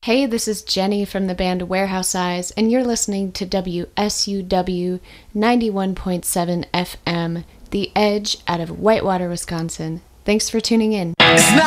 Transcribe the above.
Hey, this is Jenny from the band Warehouse Eyes, and you're listening to WSUW 91.7 FM, The Edge out of Whitewater, Wisconsin. Thanks for tuning in.